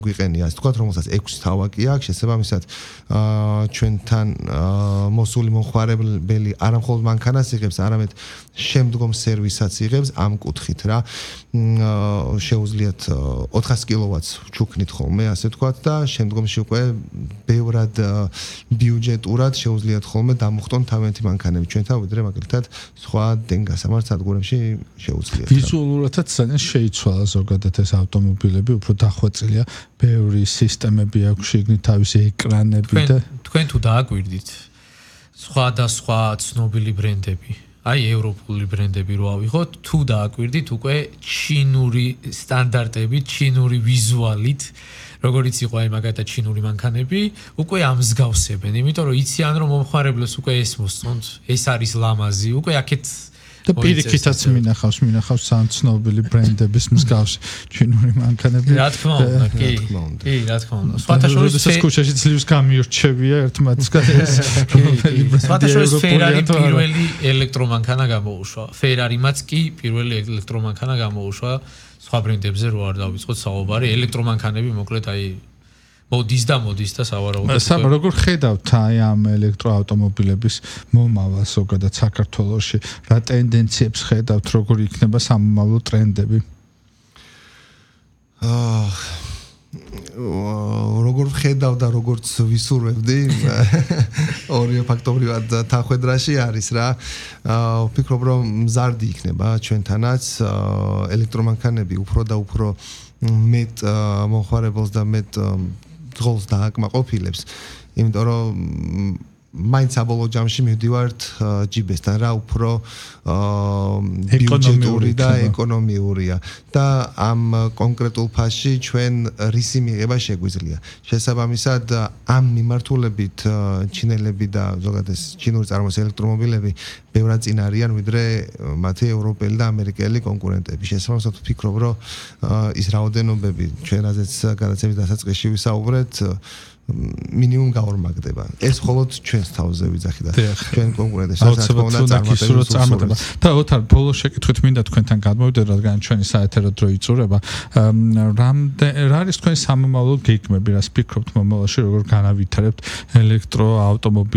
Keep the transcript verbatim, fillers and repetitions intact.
გვიყენია, ასე თქვათ, რომელსაც ექვსი თავაკი აქვს, შესაბამისად, ჩვენთან მოსული მომხმარებელი არა მხოლოდ მანქანას იღებს, არამედ შემდგომ სერვისაც იღებს ამ კუთხით რა. შეუძლიათ ოთხას კილოვატს ვჩუქნით ხოლმე, ასე თქვათ და შემდგომში უკვე ბევრად ბიუჯეტურად შეუძლიათ ხოლმე დამუხტონ თავიანთი მანქანები ჩვენთან, ვიდრე მაგალითად სხვა დინგასამართ სადგურებში შეუძლიათ. ვიზუალურადაც ძალიან შეიცვალა ზოგადად ეს ავტომობილები, უფრო დახვეწილია, ბევრი სისტემები აქვს შიგნით თავისი ეკრანები და თქვენ თუ დააკვირდით სხვადასხვა ცნობილი ბრენდები, აი ევროპული ბრენდები რო ავიღოთ, თუ დააკვირდით უკვე ჩინური სტანდარტებით, ჩინური ვიზუალით, როგორც იყო აი მაგათაც ჩინური მანქანები, უკვე ამსგავსებენ, იმიტომ რომ იციან რომ მომხმარებლებს უკვე ეს მოსწონთ, ეს არის ლამაზი, უკვე აქეთ და პირიქითაც მინახავს, მინახავს ცნობილი ბრენდების მსგავსი ჩინური მანქანები. რა თქმა უნდა, კი. კი, რა თქმა უნდა. სხვათა შორის ქუჩაში ძლივს გამიორჩევია ერთმანეთსგან ეს. სხვათა შორის Ferrari პირველი ელექტრომანქანა გამოუშვა. Ferrari-მაც კი პირველი ელექტრომანქანა გამოუშვა. სხვა ბრენდებზე რო არ დავიწყოთ საუბარი, ელექტრომანქანები მოკლედ აი მოდის და მოდის და სავარაუდოდ. სამ როგორ ხედავთ აი ამ ელექტროავტომობილების მომავალ ზოგადად საქართველოში? რა ტენდენციებს ხედავთ, როგორ იქნება სამომავლო ტრენდები? აა როგორ ხედავ და როგორც ვისურვებდი, ორი ფაქტორივად თანხმედრაში არის რა. აა ვფიქრობ რომ მზარდი იქნება ჩვენთანაც ელექტრომანქანები უფრო და უფრო მეტ მომხმარებელს და მეტ დღოლს დააკმაყოფილებს, იმიტომ რომ მაინც საბოლოო ჯამში მივდივართ ჯიბესთან რა, უფრო ბიუჯეტური და ეკონომიურია და ამ კონკრეტულ ფასში ჩვენ რისი მიღება შეგვიძლია. შესაბამისად ამ მიმართულებით ჩინელები და ზოგადად ჩინური წარმოების ელექტრომობილები ბევრად წინ არიან ვიდრე მათი ევროპელი და ამერიკელი კონკურენტები. შესაბამისად ვფიქრობ რომ ის რაოდენობები ჩვენ რაზეც გადაცემის დასაწყისში ვისაუბრეთ მინიმუმ გაორმაგდება. ეს მხოლოდ ჩვენს თავზე ვიძახი და ჩვენ კონკურენტებს წარმატება. და ოთარ ბოლოს შეკითხვით მინდა თქვენთან გადმოვიდეთ, რადგან ჩვენი საეთერო დრო იწურება. რა არის თქვენი სამომავლო გეგმები, რას ფიქრობთ მომავალში, როგორ განავითარებთ ელექტროავტომობილებს?